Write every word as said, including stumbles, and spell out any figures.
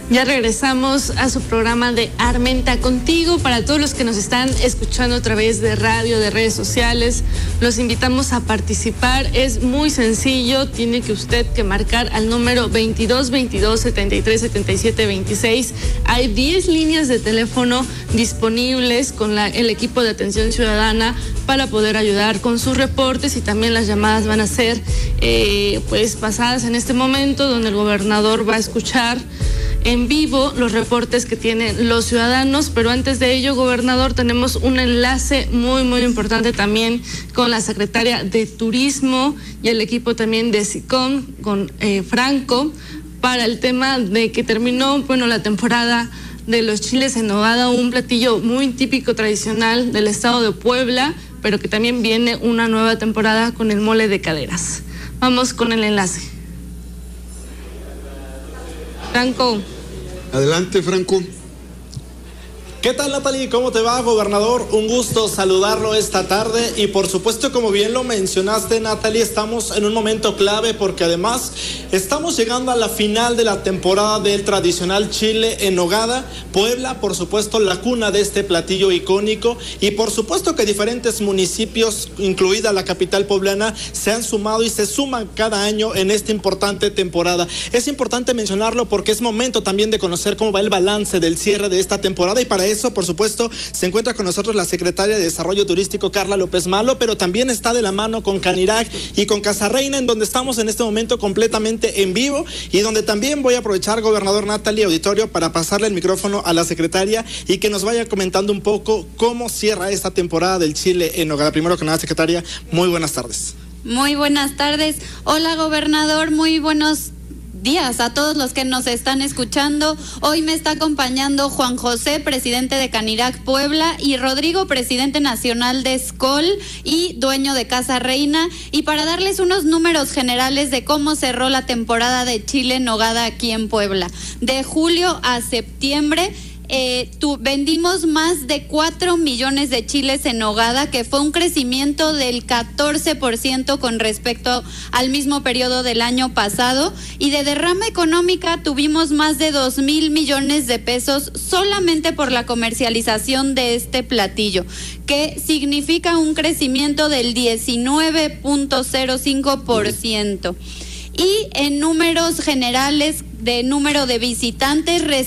Ya regresamos a su programa de Armenta Contigo. Para todos los que nos están escuchando a través de radio, de redes sociales, los invitamos a participar. Es muy sencillo, tiene que usted que marcar al número veintidós veintidós setenta y tres setenta y siete veintiséis. Hay diez líneas de teléfono disponibles con la, el equipo de atención ciudadana para poder ayudar con sus reportes, y también las llamadas van a ser eh, pues pasadas en este momento, donde el gobernador va a escuchar en vivo los reportes que tienen los ciudadanos. Pero antes de ello, gobernador, tenemos un enlace muy muy importante también con la secretaria de Turismo y el equipo también de SICOM, con eh, Franco, para el tema de que terminó, bueno, la temporada de los chiles en nogada, un platillo muy típico, tradicional del estado de Puebla, pero que también viene una nueva temporada con el mole de caderas. Vamos con el enlace. Franco. Adelante, Franco. ¿Qué tal, Natalie? ¿Cómo te va, gobernador? Un gusto saludarlo esta tarde, y por supuesto, como bien lo mencionaste, Natalie, estamos en un momento clave porque además estamos llegando a la final de la temporada del tradicional chile en nogada. Puebla, por supuesto, la cuna de este platillo icónico, y por supuesto que diferentes municipios, incluida la capital poblana, se han sumado y se suman cada año en esta importante temporada. Es importante mencionarlo porque es momento también de conocer cómo va el balance del cierre de esta temporada, y para eso, por supuesto, se encuentra con nosotros la secretaria de Desarrollo Turístico, Carla López Malo, pero también está de la mano con Canirac y con Casa Reina, en donde estamos en este momento completamente en vivo, y donde también voy a aprovechar, gobernador, Natalie, auditorio, para pasarle el micrófono a la secretaria y que nos vaya comentando un poco cómo cierra esta temporada del chile en nogada. Primero que nada, secretaria, muy buenas tardes. Muy buenas tardes. Hola, gobernador, muy buenos días a todos los que nos están escuchando. Hoy me está acompañando Juan José, presidente de Canirac Puebla, y Rodrigo, presidente nacional de SCOL y dueño de Casa Reina, y para darles unos números generales de cómo cerró la temporada de chile en nogada aquí en Puebla. De julio a septiembre Eh, tu, vendimos más de cuatro millones de chiles en nogada, que fue un crecimiento del catorce por ciento con respecto al mismo periodo del año pasado, y de derrama económica tuvimos más de dos mil millones de pesos solamente por la comercialización de este platillo, que significa un crecimiento del diecinueve punto cero cinco por ciento. Y en números generales de número de visitantes,